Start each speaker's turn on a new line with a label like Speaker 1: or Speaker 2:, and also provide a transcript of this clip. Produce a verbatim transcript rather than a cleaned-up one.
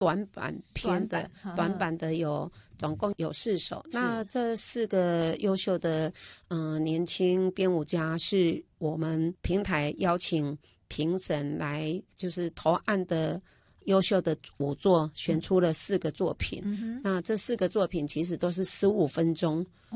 Speaker 1: 短版片的，
Speaker 2: 短版
Speaker 1: 短版的有总共有四首。那这四个优秀的嗯、呃、年轻编舞家是我们平台邀请评审来就是投案的优秀的舞作，选出了四个作品。
Speaker 2: 嗯、
Speaker 1: 那这四个作品其实都是十五分钟。